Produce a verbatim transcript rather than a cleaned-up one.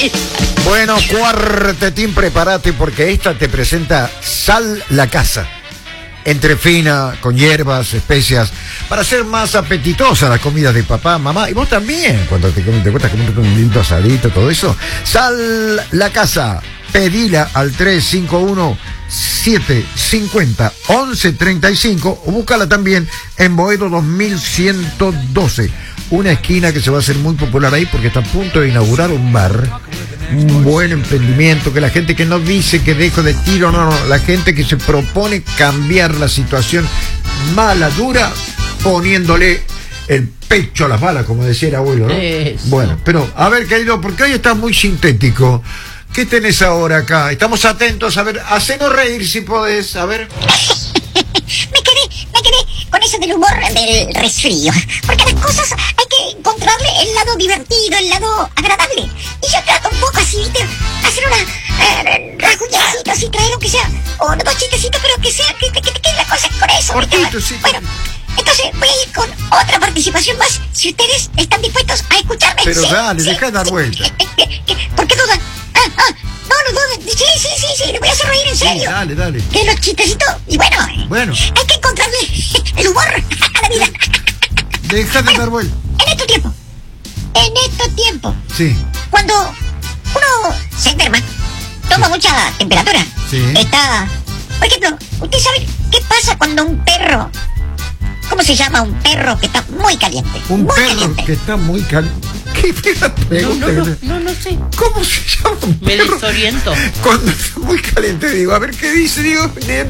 Bueno, cuartetín, prepárate porque esta te presenta Sal la Casa. Entre fina, con hierbas, especias, para hacer más apetitosa la comida de papá, mamá, y vos también, cuando te, te cuesta comer un lindo asadito, todo eso. Sal la Casa, pedila al tres cinco uno, siete cinco cero, once treinta y cinco o búscala también en Boedo dos mil ciento doce. Una esquina que se va a hacer muy popular ahí porque está a punto de inaugurar un bar, un buen emprendimiento, que la gente que no dice que dejo de tiro, no, no, la gente que se propone cambiar la situación mala, dura, poniéndole el pecho a las balas, como decía el abuelo, ¿no? Eso. Bueno, pero a ver, querido, porque hoy estás muy sintético. ¿Qué tenés ahora acá? Estamos atentos, a ver, hacenos reír si podés, a ver. Me quedé, me quedé con eso del humor del resfrío. Porque a las cosas hay que encontrarle el lado divertido, el lado agradable. Y yo trato un poco así, ¿viste? Hacer una eh, rasguñadita así, traer aunque sea, o unos dos chistecitos, pero que sea, que, que, que, que la cosa con eso. Cortito, sí. Bueno, entonces voy a ir con otra participación más, si ustedes están dispuestos a escucharme. Pero sí, dale, sí, deja de dar sí. vuelta. ¿Por qué dudan? Ah, ah, no, no dudan. Sí, sí, sí, sí, le voy a hacer reír en serio. Sí, dale, dale. Que los chistecitos, y bueno, Bueno. hay que encontrarle el humor a la vida. Deja de Bueno, dar vuelta. En estos tiempos, en estos tiempos, Sí. cuando uno se enferma, toma mucha temperatura. Sí. Está, por ejemplo, ¿usted sabe qué pasa cuando un perro, cómo se llama un perro que está muy caliente? Un muy perro caliente. que está muy caliente. ¿Qué pregunta? No, no, no, no, no sé. ¿Cómo se llama un Me perro? desoriento. Cuando está muy caliente, digo, a ver qué dice, digo,